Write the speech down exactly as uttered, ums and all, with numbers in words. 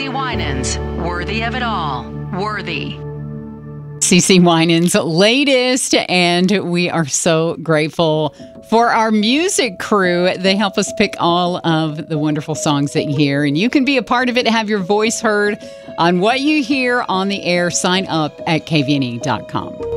CeCe Winans, worthy of it all. Worthy. CeCe Winans' latest, and we are so grateful for our music crew. They help us pick all of the wonderful songs that you hear, and you can be a part of it, have your voice heard on what you hear on the air. Sign up at K V N E dot com.